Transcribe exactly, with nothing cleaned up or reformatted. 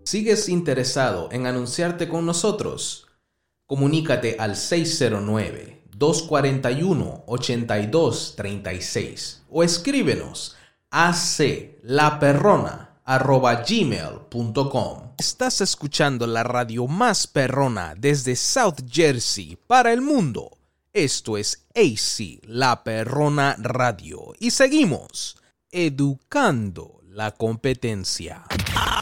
¿Sigues interesado en anunciarte con nosotros? Comunícate al seis cero nueve, dos cuatro uno, ocho dos tres seis o escríbenos a aclaperrona arroba gmail punto com. Estás escuchando la radio más perrona desde South Jersey para el mundo. Esto es A C, La Perrona Radio. Y seguimos educando la competencia.